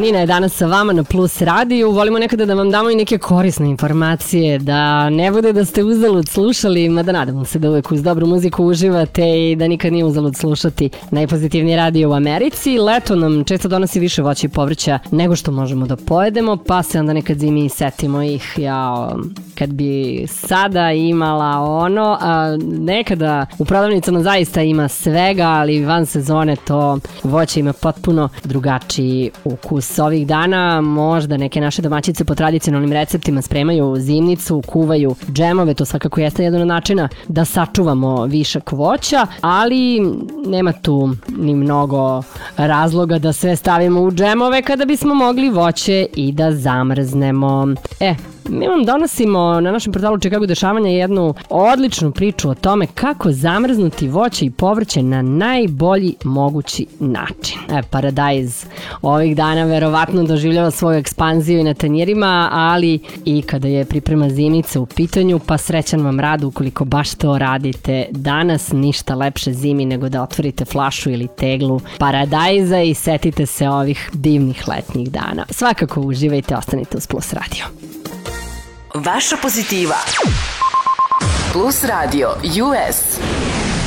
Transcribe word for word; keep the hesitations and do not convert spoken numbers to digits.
Nina je danas sa vama na Plus radiju. Volimo nekada da vam damo i neke korisne informacije, da ne bude da ste uzalud slušali, mada nadamo se da uvek uz dobru muziku uživate i da nikad nije uzalud slušati najpozitivniji radio u Americi. Leto nam često donosi više voća i povrća nego što možemo da pojedemo, pa se onda nekad zimi setimo ih, jao, kad bi sada imala ono, a nekada u prodavnicama zaista ima svega, ali van sezone to voće ima potpuno drugačiji ukus. Ovih dana možda neke naše domaćice po tradicionalnim receptima spremaju zimnicu, kuvaju džemove, to svakako jeste jedan od načina da sačuvamo višak voća, ali nema tu ni mnogo razloga da sve stavimo u džemove kada bismo mogli voće i da zamrznemo. E, mi vam donosimo na našem portalu Chicago dešavanja jednu odličnu priču o tome kako zamrznuti voće i povrće na najbolji mogući način. E, Paradajz ovih dana verovatno doživljava svoju ekspanziju i na tanjirima, ali i kada je priprema zimnice u pitanju, pa srećan vam rad ukoliko baš to radite danas. Ništa lepše zimi nego da otvorite flašu ili teglu Paradajza i setite se ovih divnih letnjih dana. Svakako uživajte, ostanite uz Plus radio. Vaša pozitiva. Plus radio U S.